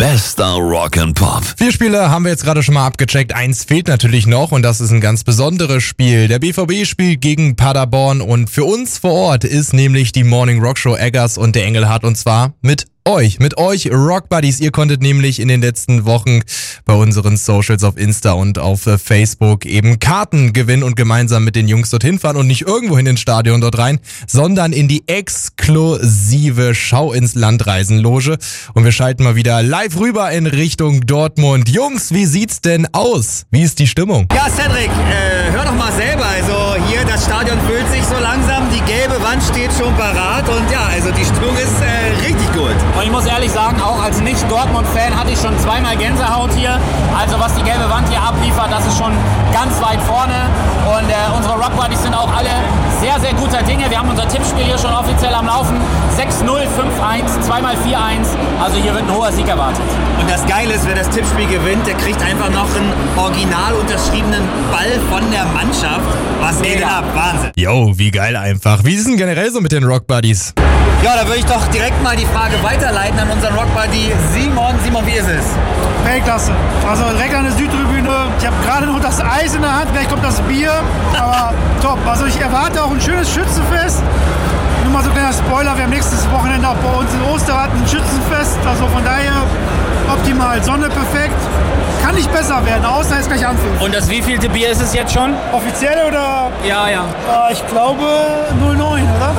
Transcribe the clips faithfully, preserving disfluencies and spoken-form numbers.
Bester Rock and Pop. Vier Spiele haben wir jetzt gerade schon mal abgecheckt. Eins fehlt natürlich noch und das ist ein ganz besonderes Spiel. Der B V B spielt gegen Paderborn und für uns vor Ort ist nämlich die Morning Rock Show Eggers und der Engelhardt und zwar mit euch, mit euch Rock Buddies. Ihr konntet nämlich in den letzten Wochen bei unseren Socials auf Insta und auf Facebook eben Karten gewinnen und gemeinsam mit den Jungs dorthin fahren und nicht irgendwo in den Stadion dort rein, sondern in die exklusive Schau ins Landreisen Loge. Und wir schalten mal wieder live rüber in Richtung Dortmund. Jungs, wie sieht's denn aus? Wie ist die Stimmung? Ja, Cedric, äh, hör doch mal selber. Also hier, das Stadion füllt sich so langsam, die gelbe Wand steht schon parat und ja, also die Stimmung ist äh, richtig gut. Und ich muss ehrlich sagen, auch als Nicht-Dortmund-Fan hatte ich schon zweimal Gänsehaut hier. Also was die gelbe Wand hier abliefert, das ist schon ganz weit vorne. Und äh, unsere Rock Buddies sind auch alle sehr, sehr guter Dinge. Wir haben unser Tippspiel hier schon offiziell am Laufen. sechs null, fünf eins, zweimal vier eins. Also hier wird ein hoher Sieg erwartet. Und das Geile ist, wer das Tippspiel gewinnt, der kriegt einfach noch einen original unterschriebenen Ball von der Mannschaft. Was geht denn ab? Wahnsinn. Jo, wie geil einfach. Wie ist denn generell so mit den Rock Buddies? Ja, da würde ich doch direkt mal die Frage weiterleiten an unseren Rock Buddy Simon. Simon, wie ist es? Weltklasse. Also direkt an der Südtribüne. Ich habe gerade noch das Eis in der Hand, gleich kommt das Bier. Aber top. Also ich erwarte auch ein schönes Schützenfest. Nur mal so ein kleiner Spoiler, wir haben nächstes Wochenende auch bei uns in Osterrad ein Schützenfest. Also von daher optimal. Sonne perfekt. Kann nicht besser werden, außer jetzt gleich anfängt. Und das wievielte Bier ist es jetzt schon? Offiziell oder? Ja, ja. Äh, ich glaube null neun, oder?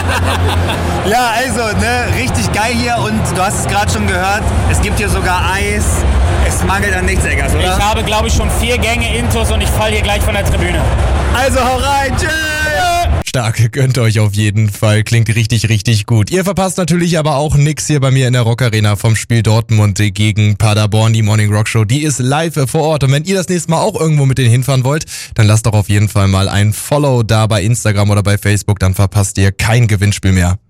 Ja, also, ne, richtig geil hier und du hast es gerade schon gehört, es gibt hier sogar Eis. Es mangelt an nichts, Eggers, oder? Ich habe, glaube ich, schon vier Gänge Intus und ich falle hier gleich von der Tribüne. Also hau rein, tschüss! Stark, gönnt euch auf jeden Fall. Klingt richtig, richtig gut. Ihr verpasst natürlich aber auch nix hier bei mir in der Rock Arena vom Spiel Dortmund gegen Paderborn. Die Morning Rock Show, die ist live vor Ort. Und wenn ihr das nächste Mal auch irgendwo mit denen hinfahren wollt, dann lasst doch auf jeden Fall mal ein Follow da bei Instagram oder bei Facebook. Dann verpasst ihr kein Gewinnspiel mehr.